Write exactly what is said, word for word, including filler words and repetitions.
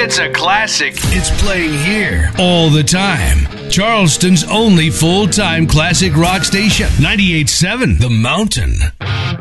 it's a classic. It's playing here all the time. Charleston's only full-time classic rock station. ninety-eight point seven The Mountain.